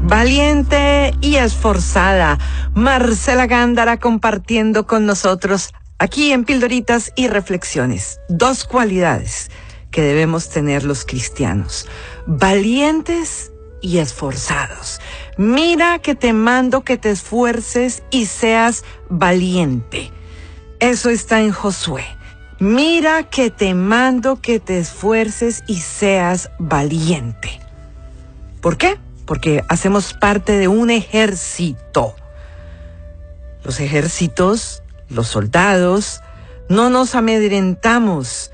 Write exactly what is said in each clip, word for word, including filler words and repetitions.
Valiente y esforzada, Marcela Gándara compartiendo con nosotros aquí en Pildoritas y Reflexiones. Dos cualidades que debemos tener los cristianos: valientes y esforzados. Mira que te mando que te esfuerces y seas valiente. Eso está en Josué. Mira que te mando que te esfuerces y seas valiente. ¿Por qué? Porque hacemos parte de un ejército. Los ejércitos, los soldados, no nos amedrentamos.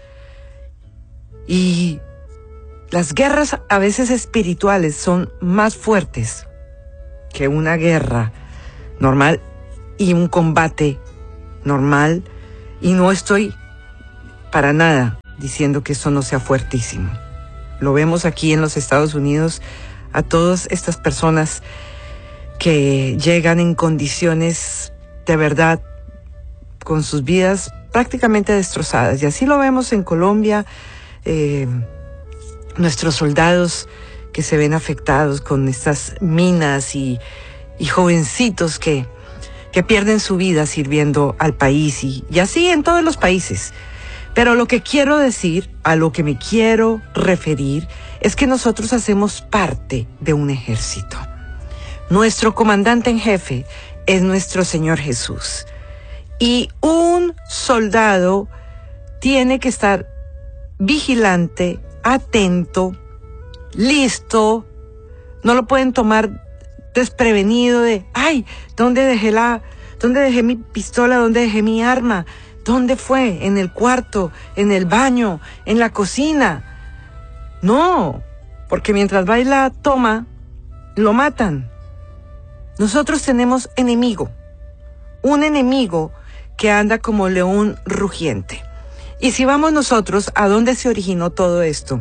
Y las guerras a veces espirituales son más fuertes que una guerra normal y un combate normal. Y no estoy para nada diciendo que eso no sea fuertísimo. Lo vemos aquí en los Estados Unidos a todas estas personas que llegan en condiciones de verdad con sus vidas prácticamente destrozadas. Y así lo vemos en Colombia, eh, nuestros soldados que se ven afectados con estas minas y, y jovencitos que, que pierden su vida sirviendo al país y, y así en todos los países. Pero lo que quiero decir, a lo que me quiero referir, es que nosotros hacemos parte de un ejército. Nuestro comandante en jefe es nuestro Señor Jesús. Y un soldado tiene que estar vigilante, atento, listo. No lo pueden tomar desprevenido de, ay, ¿dónde dejé la, dónde dejé mi pistola? ¿Dónde dejé mi arma? ¿Dónde fue? ¿En el cuarto? ¿En el baño? ¿En la cocina? No, porque mientras va y la toma, lo matan. Nosotros tenemos enemigo, un enemigo que anda como león rugiente. Y si vamos nosotros a dónde se originó todo esto,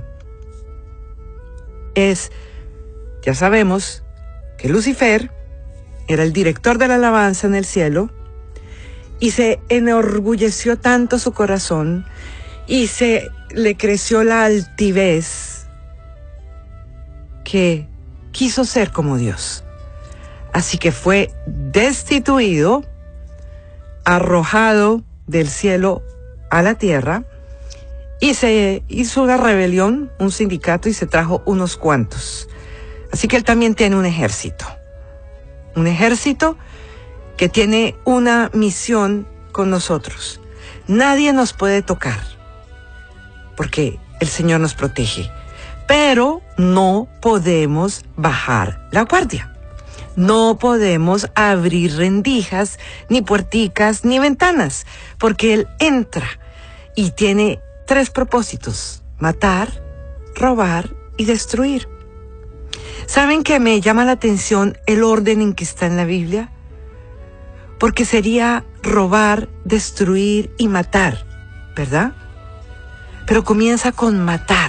es, ya sabemos, que Lucifer era el director de la alabanza en el cielo, y se enorgulleció tanto su corazón y se le creció la altivez que quiso ser como Dios. Así que fue destituido, arrojado del cielo a la tierra y se hizo una rebelión, un sindicato, y se trajo unos cuantos. Así que él también tiene un ejército. Un ejército que tiene una misión con nosotros. Nadie nos puede tocar, porque el Señor nos protege. Pero no podemos bajar la guardia. No podemos abrir rendijas, ni puerticas, ni ventanas, porque Él entra y tiene tres propósitos: matar, robar y destruir. ¿Saben que me llama la atención el orden en que está en la Biblia? Porque sería robar, destruir y matar, ¿verdad? Pero comienza con matar.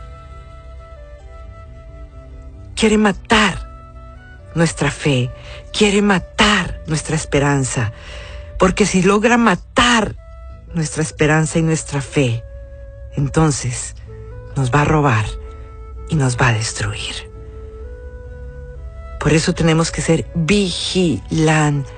Quiere matar nuestra fe, quiere matar nuestra esperanza, porque si logra matar nuestra esperanza y nuestra fe, entonces nos va a robar y nos va a destruir. Por eso tenemos que ser vigilantes.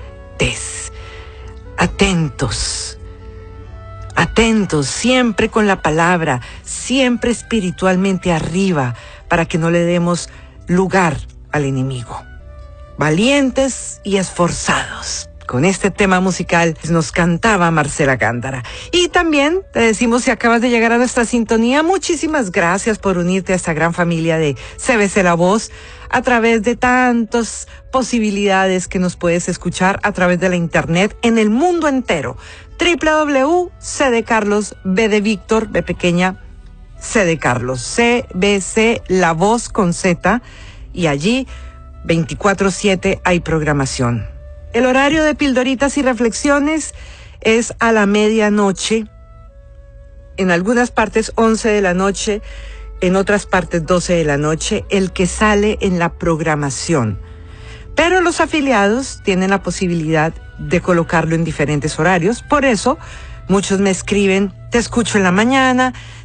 Atentos, atentos, siempre con la palabra, siempre espiritualmente arriba, para que no le demos lugar al enemigo. Valientes y esforzados. Con este tema musical nos cantaba Marcela Gándara. Y también te decimos, si acabas de llegar a nuestra sintonía, muchísimas gracias por unirte a esta gran familia de C B C La Voz a través de tantas posibilidades que nos puedes escuchar a través de la internet en el mundo entero. doble u doble u doble u punto c de Carlos, B de Víctor, B pequeña, C de Carlos, C B C La Voz con Z, y allí veinticuatro siete hay programación. El horario de Pildoritas y Reflexiones es a la medianoche, en algunas partes once de la noche, en otras partes doce de la noche, el que sale en la programación. Pero los afiliados tienen la posibilidad de colocarlo en diferentes horarios. Por eso, muchos me escriben, te escucho en la mañana,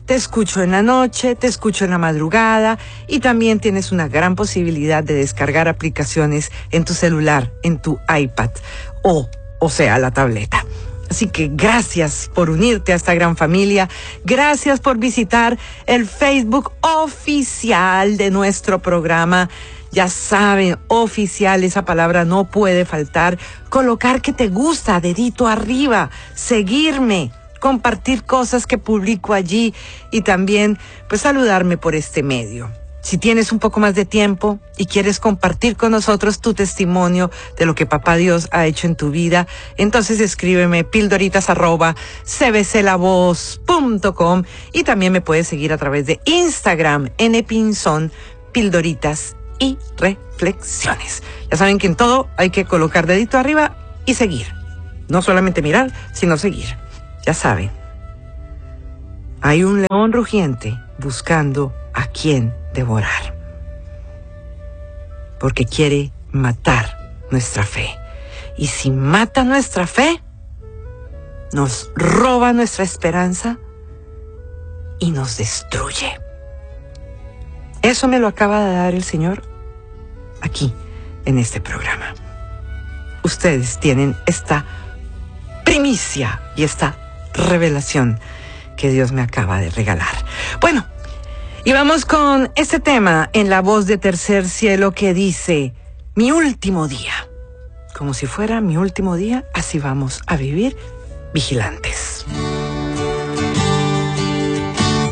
te escucho en la noche, te escucho en la madrugada y también tienes una gran posibilidad de descargar aplicaciones en tu celular, en tu iPad o, o sea, la tableta. Así que gracias por unirte a esta gran familia. Gracias por visitar el Facebook oficial de nuestro programa. Ya saben, oficial, esa palabra no puede faltar. Colocar que te gusta, dedito arriba, seguirme, compartir cosas que publico allí y también pues saludarme por este medio. Si tienes un poco más de tiempo y quieres compartir con nosotros tu testimonio de lo que Papá Dios ha hecho en tu vida, entonces escríbeme pildoritas arroba c b c la voz punto com y también me puedes seguir a través de Instagram, npinzón, pildoritas y reflexiones. Ya saben que en todo hay que colocar dedito arriba y seguir. No solamente mirar, sino seguir. Ya saben, hay un león rugiente buscando a quien devorar, porque quiere matar nuestra fe. Y si mata nuestra fe, nos roba nuestra esperanza y nos destruye. Eso me lo acaba de dar el Señor aquí, en este programa. Ustedes tienen esta primicia y esta revelación que Dios me acaba de regalar. Bueno, y vamos con este tema en la voz de Tercer Cielo que dice: mi último día. Como si fuera mi último día, así vamos a vivir vigilantes.